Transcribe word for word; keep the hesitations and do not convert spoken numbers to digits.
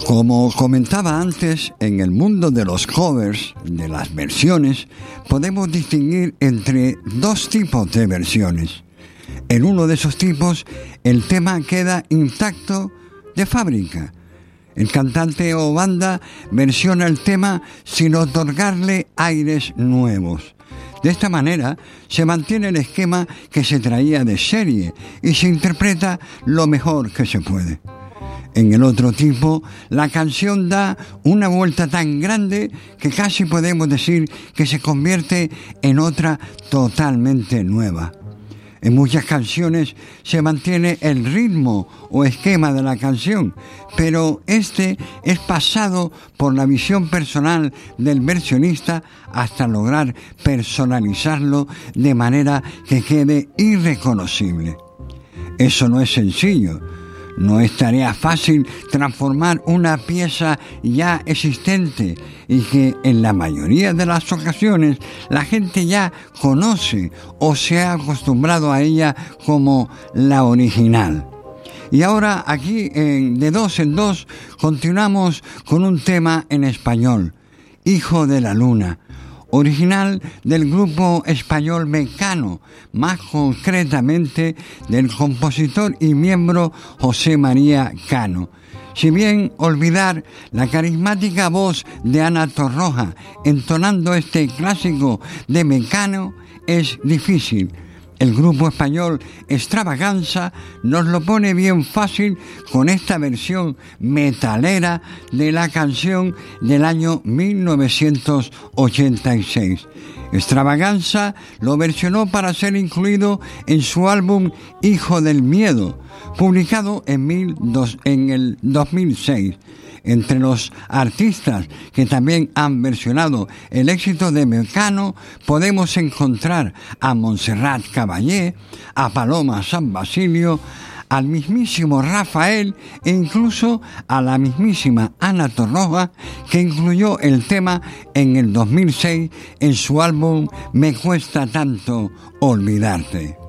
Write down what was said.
Como comentaba antes, en el mundo de los covers, de las versiones, podemos distinguir entre dos tipos de versiones. En uno de esos tipos, el tema queda intacto de fábrica. El cantante o banda versiona el tema sin otorgarle aires nuevos. De esta manera, se mantiene el esquema que se traía de serie y se interpreta lo mejor que se puede. En el otro tipo, la canción da una vuelta tan grande que casi podemos decir que se convierte en otra totalmente nueva. En muchas canciones se mantiene el ritmo o esquema de la canción, pero este es pasado por la visión personal del versionista hasta lograr personalizarlo de manera que quede irreconocible. Eso no es sencillo. No es tarea fácil transformar una pieza ya existente y que en la mayoría de las ocasiones la gente ya conoce o se ha acostumbrado a ella como la original. Y ahora aquí en De Dos en Dos continuamos con un tema en español, Hijo de la Luna, original del grupo español Mecano, más concretamente del compositor y miembro José María Cano. Si bien olvidar la carismática voz de Ana Torroja entonando este clásico de Mecano es difícil, el grupo español Extravaganza nos lo pone bien fácil con esta versión metalera de la canción del año mil novecientos ochenta y seis. Extravaganza lo versionó para ser incluido en su álbum Hijo del Miedo, publicado en, mil dos, en el dos mil seis. Entre los artistas que también han versionado el éxito de Mecano podemos encontrar a Montserrat Caballé, a Paloma San Basilio, al mismísimo Rafael e incluso a la mismísima Ana Torroja, que incluyó el tema en el dos mil seis en su álbum Me Cuesta Tanto Olvidarte.